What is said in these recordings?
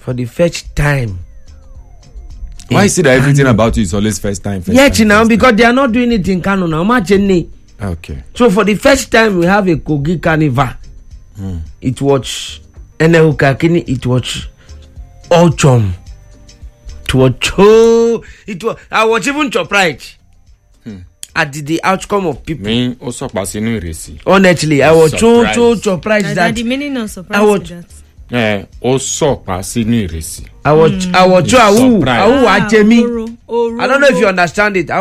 for the first time. Why is it that everything about you is always first time? Because they are not doing it in Kano now. Okay. So for the first time, we have a Kogi Carnival. It was Enehukakini. It was Ochom. I was even surprised at the outcome of people. Honestly, I was so surprised that the meaning of surprise. I was surprised. I don't know if you understand it.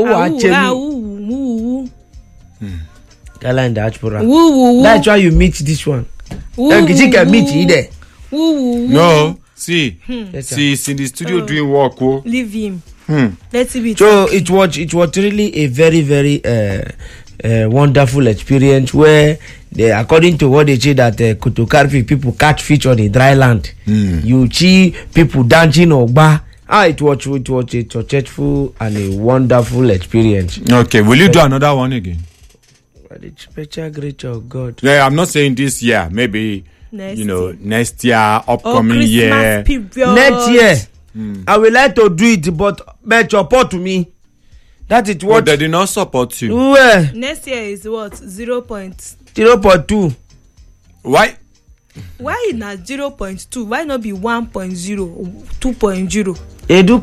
Gala in the diaspora. That's why you meet this one. You can meet either. No, see, he's in the studio doing work. Leave him. Let's see. So it was really a very, very wonderful experience where according to what they say that Kotokarfi people catch fish on the dry land. You see people dancing Ogba. It was a successful and a wonderful experience. Okay, will you do another one again? The special grace of God. Yeah, I'm not saying this year. Maybe next year, upcoming year. Next year, I will like to do it, but support to me. That is what. But they did not support you. Well, next year is what 0.2. Why not 0.2? Why not be 1.0, 2.0? No.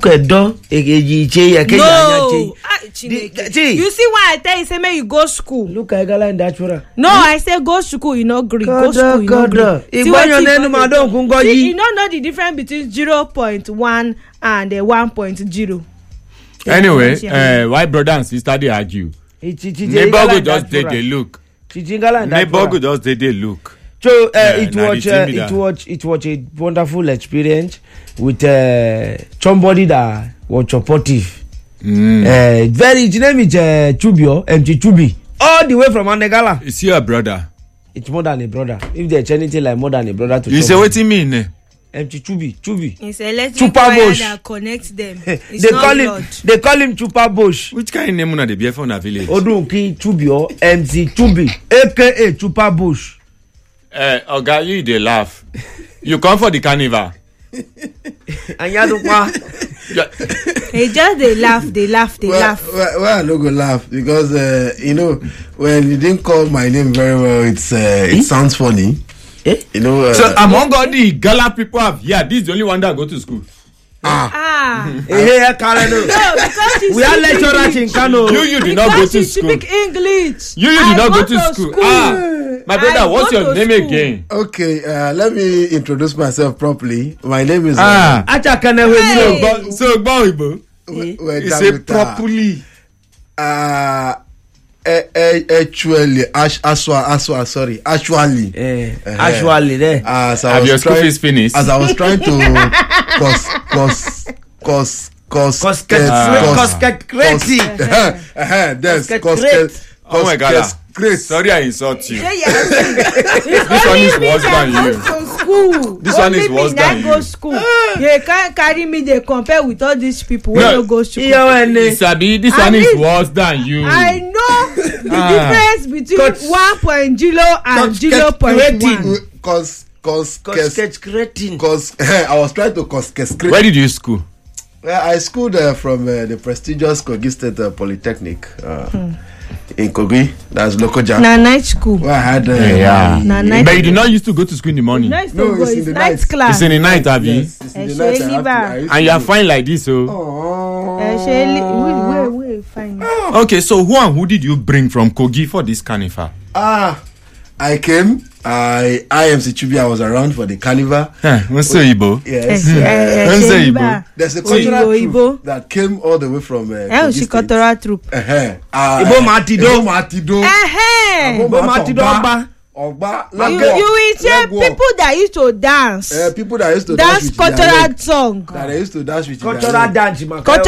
You see why I tell you say make you go school. Look at Gala in that chura. No, I say go school, you know green. Go school, you know green. You don't know the difference between 0.1 and 1.0. Anyway, why brother and sister they argue? Neighborhood just did they look. Neighborhood just did they look. So it was a wonderful experience with somebody that was supportive. His name is Chubio, MT Chubi, all the way from Anegala. Is he a brother? It's more than a brother. If there's anything like more than a brother to you say what you mean? MT Chubi. It's electric wire that connects them. They call him Chupa Bush. Which kind of name na dey be for na village? Odunki Chubio, MT Chubi, aka Chupa Bush. Oga, you dey laugh. You come for the carnival. And you They just they laugh. Well, I no go laugh because when you didn't call my name very well, it sounds funny. So among all the Gala people have this is the only one that go to school. Because we are lecturers in Kano. You did not go to school. Speak English. You did not go to school. My brother, what's your name again? Okay, let me introduce myself properly. My name is So Gbawibo. You say properly. Actually. Have your school fees finished? As I was trying to oh my God. Sorry, I insult you. This one is worse than you. This one is worse than you. They can't carry me. They compare with all these people when you go school. Sabi, this one is worse than you. I know the difference between 1.0 and 0.1. Because I was trying to cascade. Where did you school? I schooled from the prestigious Kogi State Polytechnic. In Kogi, that's Lokoja. Na night school. Well, I had but you did not used to go to school in the morning. No, it's in the night class. It's in the night, have you? Yes, it's in the night. And you are fine like this, so. Wait, fine. Okay, so who did you bring from Kogi for this carnival? I came. I am Sichubi. I was around for the carnival. What's Igbo? Yes. There's a cultural troupe that came all the way from Kogi State. Cultural troupe. Igbo Matido. You will say people that used to dance. People that used to dance cultural song. That they used to dance with cultural dance.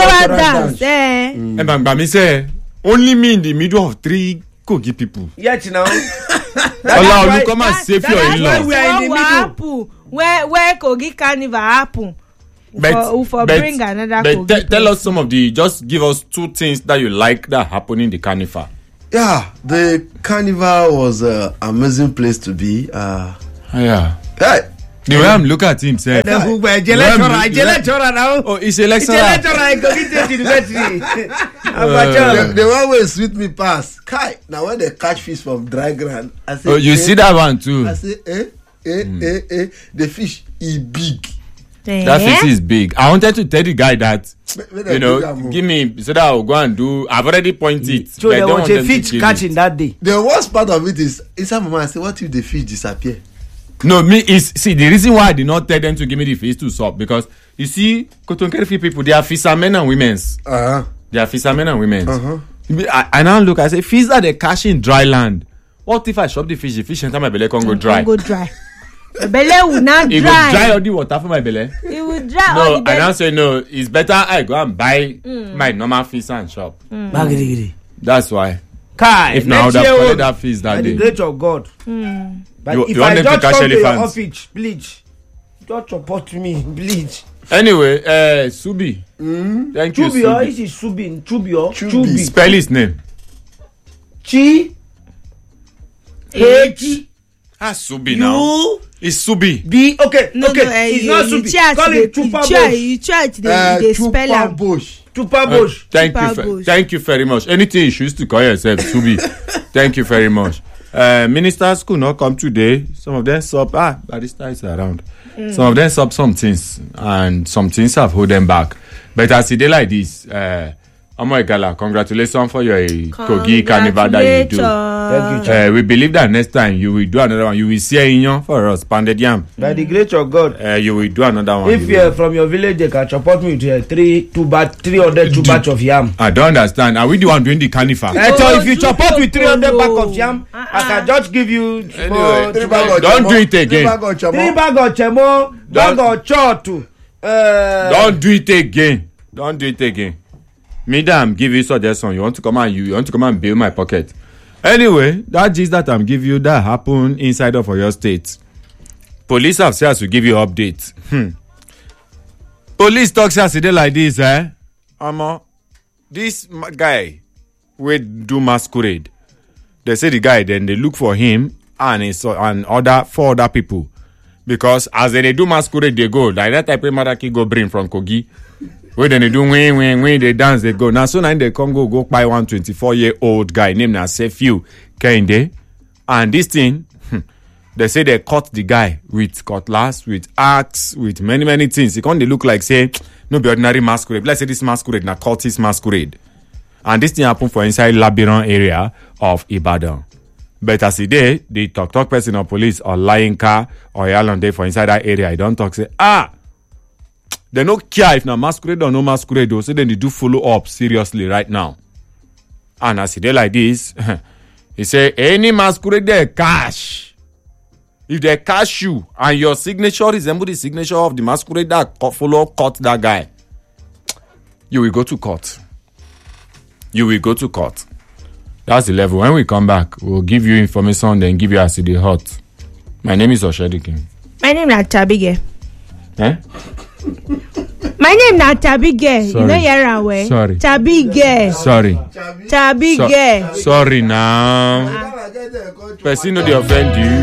Bami say only me in the middle of three Kogi people. Yet now. Allah, you come and save your in-law. We are in the middle. Where Kogi Carnival happen. Bring another Kogi. Tell us some of just give us two things that you like that happen in the carnival. Yeah, the carnival was an amazing place to be. The way I'm looking at him, say. Oh, it's a lecturer. The one way sweet me pass. Kai, now when they catch fish from dry ground, I say. Oh, you see that one too. I say, the fish is big. That fish is big. I wanted to tell the guy that, you know, give me so that I'll go and do. I've already pointed. So there was a fish catching that day. The worst part of it is, inside my mind, I say, what if the fish disappear? No, the reason why I did not tell them to give me the fish to stop, because you see, Kotonkerifi people, they are fishermen and women's. They are fishermen and women's. I now look, I say, fish that they catch in dry land. What if I chop the fish enter my belly can go dry? Go dry. The belly will not dry. It will dry all the water for my belly. It will dry all No, the belly. I now say no. It's better I go and buy my normal fish and shop. That's why. Kai, if now that collect that fish that day. The grace of God. But You if want I them to just catch come to your elephants? office, bleach. Just support me, bleach. Anyway, Subi. Thank you, Chubio, Subi. this is Subin. Chubio. Spell his name. Chi. H. Subi now. It's Subi. B. Okay. No, It's not Subi. Call it Chupa Bush. You try to they spell am. Chupa Bush. Thank you very much. Anything you choose to call yourself, Subi. Thank you very much. Ministers could not come today. Some of them sub. Barrister is around. Some of them sub some things, and some things have hold them back. But as a day like this, Amoegala, congratulations for your Kogi Carnival that you do. Thank you, we believe that next time you will do another one. You will see a inyo for us, pounded yam. By the grace of God. You will do another one. If you're from your village, they can support me with 300 batch of yam. I don't understand. Are we the one doing the carnival? So if you support with 300 bag of yam, I can just give you. Anyway, don't do it again. 3 bag of chemo, bag of chotu. Don't do it again. Don't do it again. Madam, give you suggestion. You want to come and bail my pocket. Anyway, that gist that I'm giving you that happened inside of your state. Police have said to give you updates. Police talk today like this, this guy will do masquerade. They say the guy, then they look for him and four other people. Because as they do masquerade, they go. Like that type of Maraki go bring from Kogi. Where then they do when they dance, they go. Now so now in the Congo go buy 124-year-old guy named Sefiu Kende. And this thing, they say they caught the guy with cutlass, with axe, with many things. It can't they look like say no be ordinary masquerade. Let's say this masquerade na cultist masquerade. And this thing happened for inside Labiran area of Ibadan. But as he did, the talk person of police or lying car or Yalande for inside that area, I don't talk say they don't care if na masquerade or no masquerade, though. So then they do follow up seriously right now. And as he did like this, he say any masquerade they cash. If they cash you and your signature resemble the signature of the masquerade that caught that guy, you will go to court. You will go to court. That's the level. When we come back, we'll give you information, then give you as the hot. My name is Oshedikin. My name is Tabige. My name na Tabige. You know you're away. Sorry. Tabige. Sorry. Tabige. Sorry now. Person no dey offend you.